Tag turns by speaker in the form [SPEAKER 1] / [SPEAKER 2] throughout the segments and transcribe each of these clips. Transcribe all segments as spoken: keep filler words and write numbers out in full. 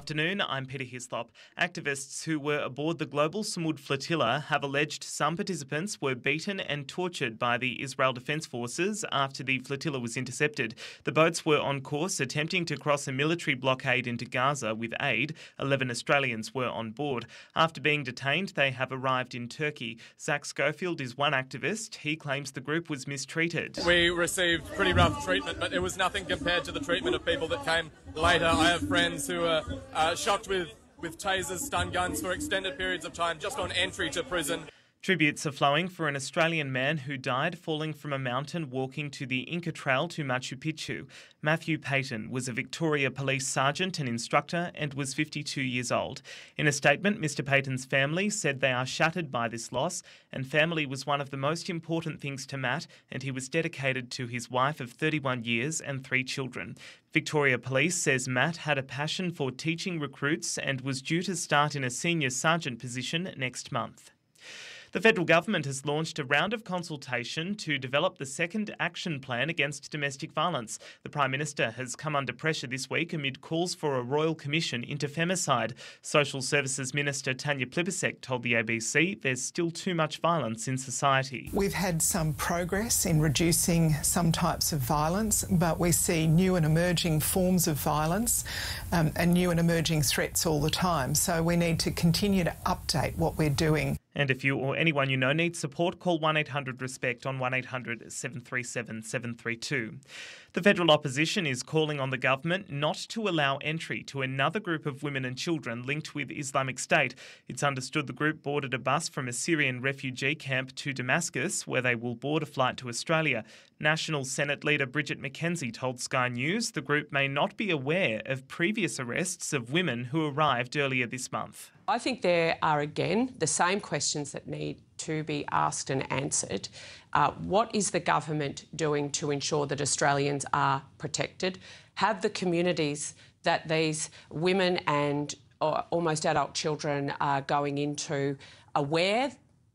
[SPEAKER 1] afternoon, I'm Peter Hislop. Activists who were aboard the Global Samud flotilla have alleged some participants were beaten and tortured by the Israel Defense Forces after the flotilla was intercepted. The boats were on course attempting to cross a military blockade into Gaza with aid. Eleven Australians were on board. After being detained, they have arrived in Turkey. Zach Schofield is one activist. He claims the group was mistreated.
[SPEAKER 2] We received pretty rough treatment, but it was nothing compared to the treatment of people that came later. I have friends who are uh, shocked with, with tasers, stun guns for extended periods of time just on entry to prison.
[SPEAKER 1] Tributes are flowing for an Australian man who died falling from a mountain walking to the Inca Trail to Machu Picchu. Matthew Payton was a Victoria Police sergeant and instructor and was fifty-two years old. In a statement, Mister Payton's family said they are shattered by this loss, and family was one of the most important things to Matt, and he was dedicated to his wife of thirty-one years and three children. Victoria Police says Matt had a passion for teaching recruits and was due to start in a senior sergeant position next month. The federal government has launched a round of consultation to develop the second action plan against domestic violence. The Prime Minister has come under pressure this week amid calls for a royal commission into femicide. Social Services Minister Tanya Plibersek told the A B C there's still too much violence in society.
[SPEAKER 3] We've had some progress in reducing some types of violence, but we see new and emerging forms of violence um, and new and emerging threats all the time. So we need to continue to update what we're doing.
[SPEAKER 1] And if you or anyone you know needs support, call one eight hundred RESPECT on one eight hundred seven three seven seven three two. The federal opposition is calling on the government not to allow entry to another group of women and children linked with Islamic State. It's understood the group boarded a bus from a Syrian refugee camp to Damascus, where they will board a flight to Australia. National Senate leader Bridget McKenzie told Sky News the group may not be aware of previous arrests of women who arrived earlier this month.
[SPEAKER 4] I think there are, again, the same questions that need to be asked and answered. Uh, what is the government doing to ensure that Australians are protected? Have the communities that these women and uh, almost adult children are going into aware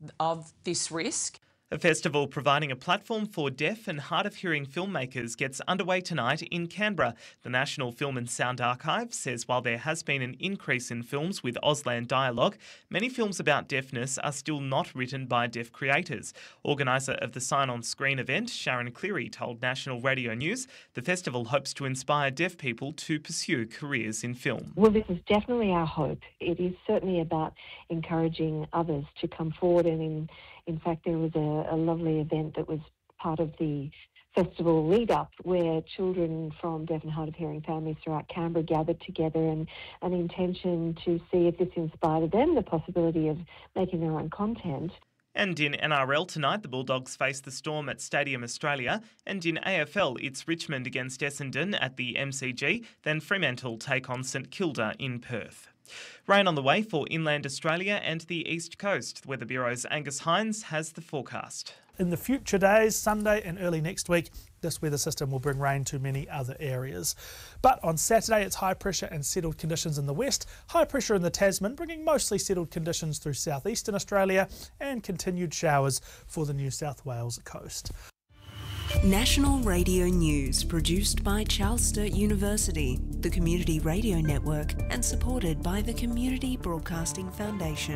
[SPEAKER 4] of this risk?
[SPEAKER 1] A festival providing a platform for deaf and hard of hearing filmmakers gets underway tonight in Canberra. The National Film and Sound Archive says while there has been an increase in films with Auslan dialogue, many films about deafness are still not written by deaf creators. Organiser of the Sign on Screen event, Sharon Cleary, told National Radio News the festival hopes to inspire deaf people to pursue careers in film.
[SPEAKER 5] Well, this is definitely our hope. It is certainly about encouraging others to come forward, and in In fact, there was a, a lovely event that was part of the festival lead-up where children from deaf and hard of hearing families throughout Canberra gathered together, and an intention to see if this inspired them the possibility of making their own content.
[SPEAKER 1] And in N R L tonight, the Bulldogs face the Storm at Stadium Australia. And in A F L, it's Richmond against Essendon at the M C G. Then Fremantle take on St Kilda in Perth. Rain on the way for inland Australia and the East Coast. Weather Bureau's Angus Hines has the forecast.
[SPEAKER 6] In the future days, Sunday and early next week, this weather system will bring rain to many other areas. But on Saturday, it's high pressure and settled conditions in the west, high pressure in the Tasman, bringing mostly settled conditions through southeastern Australia, and continued showers for the New South Wales coast.
[SPEAKER 7] National Radio News, produced by Charles Sturt University, the Community Radio Network, and supported by the Community Broadcasting Foundation.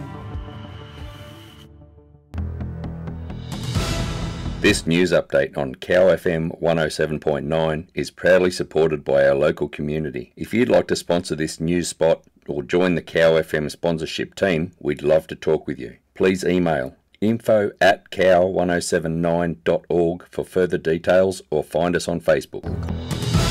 [SPEAKER 8] This news update on Cow F M one oh seven point nine is proudly supported by our local community. If you'd like to sponsor this news spot or join the Cow F M sponsorship team, we'd love to talk with you. Please email info at cow one oh seven nine dot org for further details, or find us on Facebook.